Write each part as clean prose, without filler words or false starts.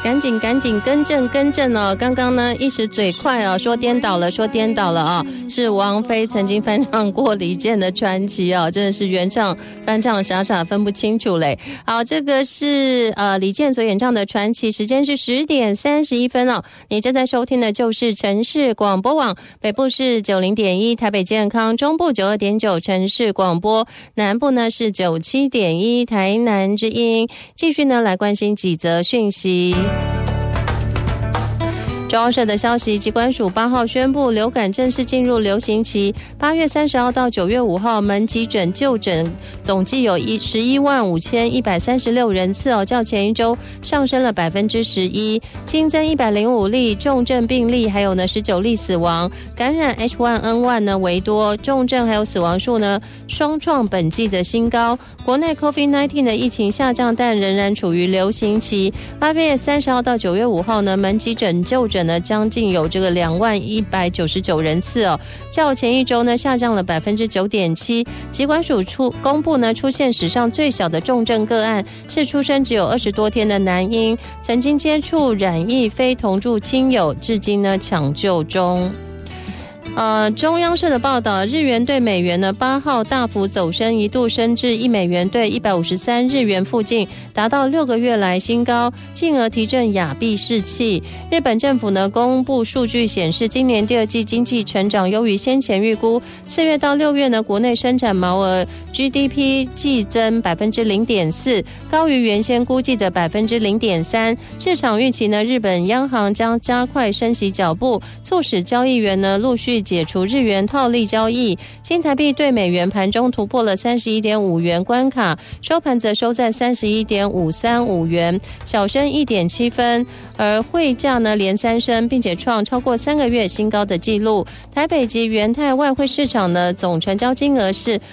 赶紧更正哦！刚刚呢一时嘴快哦，说颠倒了啊、是王菲曾经翻唱过李健的传奇哦，真的是原唱翻唱傻傻分不清楚嘞。好，这个是李健所演唱的传奇，时间是10点31分哦。你正在收听的就是城市广播网，北部是90.1台北健康，中部92.9城市广播，南部呢是97.1台南之音。继续呢来关心几则讯息。中央社的消息，疾管署8号宣布，流感正式进入流行期。8月30号到9月5号，门急诊就诊总计有115136人次哦，较前一周上升了11%，新增105例重症病例，还有呢19例死亡。感染 H1N1 呢为多，重症还有死亡数呢双创本季的新高。国内 COVID-19 的疫情下降，但仍然处于流行期。8月30号到9月5号呢，门急诊就诊呢将近有这个20199人次哦，较前一周呢下降了9.7%。疾管署公布呢出现史上最小的重症个案，是出生只有20多天的男婴，曾经接触染疫非同住亲友，至今呢抢救中。中央社的报道，日元对美元呢8号大幅走升，一度升至1美元对153日元附近，达到6个月来新高，进而提振亚币士气。日本政府呢公布数据显示，今年第二季经济成长优于先前预估，4月到6月呢国内生产毛额 GDP 季增 0.4%， 高于原先估计的 0.3%。市场预期呢日本央行将加快升息脚步，促使交易员呢陆续解除日元套利交易。新台币对美元盘中突破了 31.5 元关卡，收盘则收在 31.535 元，小升 1.7 分，而汇价呢连3升，并且创超过3个月新高的纪录。台北及元泰外汇市场呢总成交金额是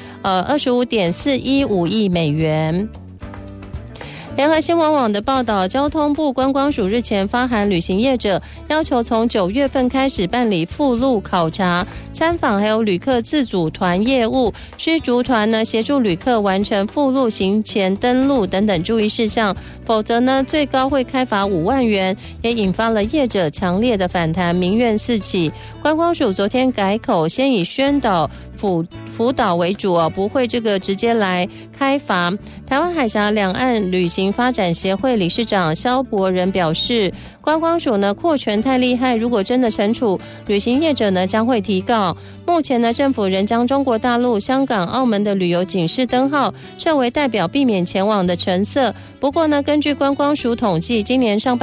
25.415亿美元。联合新闻网的报道，交通部观光署日前发函旅行业者，要求从9月份开始办理附录考察、参访，还有旅客自组团业务，需逐团呢协助旅客完成附录行前登录等等注意事项，否则呢最高会开罚5万元，也引发了业者强烈的反弹，民怨四起。观光署昨天改口，先以宣导辅导为主哦，不会这个直接来开罚。台湾海峡两岸旅行发展协会理事长萧伯仁表示，观光署呢扩权太厉害，如果真的惩处旅行业者呢，将会提告。目前呢，政府仍将中国大陆、香港、澳门的旅游警示灯号设为代表避免前往的成色。不过呢，根据观光署统计，今年上半